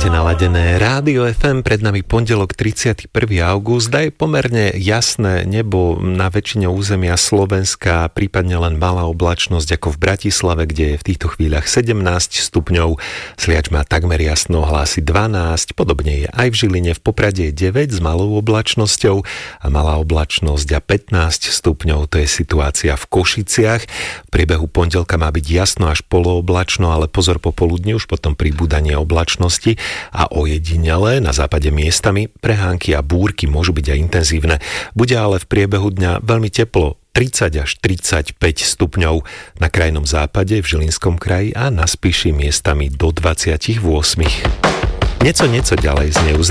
Máte naladené Rádio FM, pred nami pondelok 31. august a je pomerne jasné nebo na väčšine územia Slovenska, prípadne len malá oblačnosť ako v Bratislave, kde je v týchto chvíľach 17 stupňov. Sliač má takmer jasno, hlási 12, podobne je aj v Žiline, v Poprade je 9 s malou oblačnosťou a malá oblačnosť a 15 stupňov, to je situácia v Košiciach. V priebehu pondelka má byť jasno až polooblačno, ale pozor, popoludne už potom pribúdanie oblačnosti a ojedinele na západe miestami prehánky a búrky môžu byť aj intenzívne. Bude ale v priebehu dňa veľmi teplo, 30 až 35 stupňov na krajnom západe, v Žilinskom kraji a na Spiši miestami do 28. Nieco ďalej z